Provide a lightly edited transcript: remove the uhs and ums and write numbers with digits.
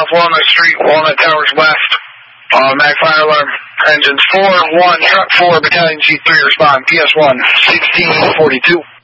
South Walnut Street, Walnut Towers West. Mag fire alarm. Engines 4-1, truck 4, battalion G3 respond. PS1, 1642.